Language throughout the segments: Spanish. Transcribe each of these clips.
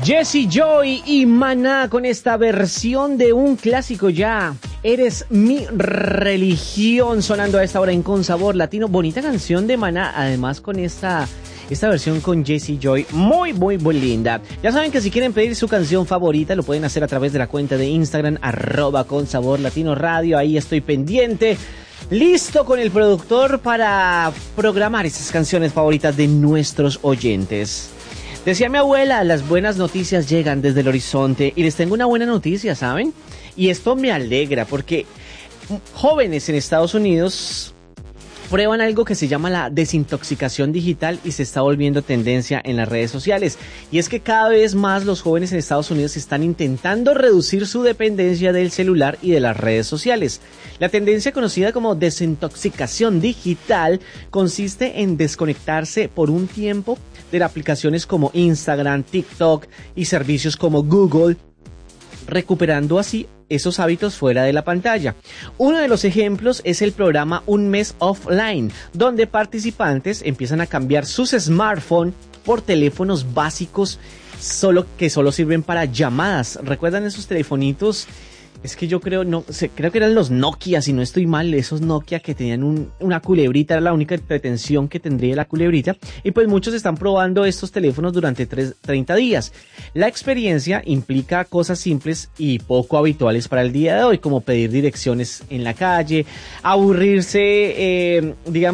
Jessie Joy y Maná con esta versión de un clásico ya. Eres mi religión, sonando a esta hora en Con Sabor Latino. Bonita canción de Maná, además con esta versión con Jessie Joy, muy linda. Ya saben que si quieren pedir su canción favorita, lo pueden hacer a través de la cuenta de Instagram, @ConSaborLatinoRadio. Ahí estoy pendiente, listo con el productor para programar esas canciones favoritas de nuestros oyentes. Decía mi abuela, las buenas noticias llegan desde el horizonte, y les tengo una buena noticia, ¿saben? Y esto me alegra porque jóvenes en Estados Unidos prueban algo que se llama la desintoxicación digital y se está volviendo tendencia en las redes sociales. Y es que cada vez más los jóvenes en Estados Unidos están intentando reducir su dependencia del celular y de las redes sociales. La tendencia conocida como desintoxicación digital consiste en desconectarse por un tiempo de aplicaciones como Instagram, TikTok y servicios como Google, recuperando así esos hábitos fuera de la pantalla. Uno de los ejemplos es el programa Un Mes Offline, donde participantes empiezan a cambiar sus smartphones por teléfonos básicos que solo sirven para llamadas. ¿Recuerdan esos telefonitos? Es que yo creo que eran los Nokia, si no estoy mal, esos Nokia que tenían una culebrita, era la única pretensión que tendría la culebrita, y pues muchos están probando estos teléfonos durante 30 días. La experiencia implica cosas simples y poco habituales para el día de hoy, como pedir direcciones en la calle, aburrirse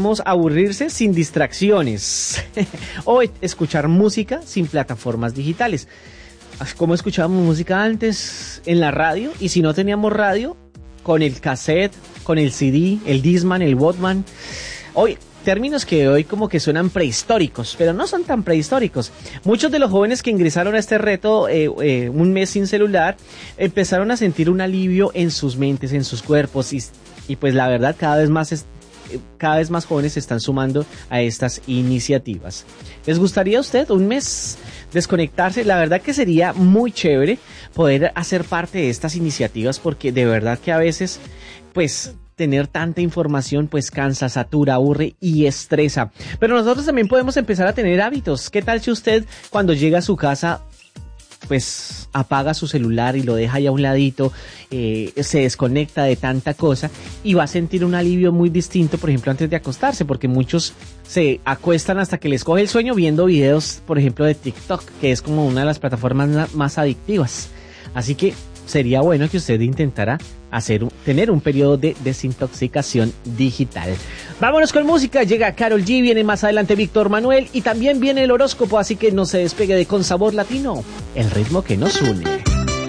sin distracciones, o escuchar música sin plataformas digitales. Como escuchábamos música antes en la radio, y si no teníamos radio, con el cassette, con el CD, el Discman, el Walkman. Hoy, términos que hoy como que suenan prehistóricos, pero no son tan prehistóricos. Muchos de los jóvenes que ingresaron a este reto, un mes sin celular, empezaron a sentir un alivio en sus mentes, en sus cuerpos, y pues la verdad cada vez más jóvenes se están sumando a estas iniciativas. ¿Les gustaría a usted un mes desconectarse? La verdad que sería muy chévere poder hacer parte de estas iniciativas, porque de verdad que a veces pues tener tanta información pues cansa, satura, aburre y estresa. Pero nosotros también podemos empezar a tener hábitos. ¿Qué tal si usted cuando llega a su casa pues apaga su celular y lo deja ahí a un ladito, se desconecta de tanta cosa y va a sentir un alivio muy distinto, por ejemplo, antes de acostarse? Porque muchos se acuestan hasta que les coge el sueño viendo videos, por ejemplo, de TikTok, que es como una de las plataformas más adictivas. Así que sería bueno que usted intentara tener un periodo de desintoxicación digital. Vámonos con música, llega Karol G, viene más adelante Víctor Manuel y también viene el horóscopo, así que no se despegue de Con Sabor Latino, el ritmo que nos une.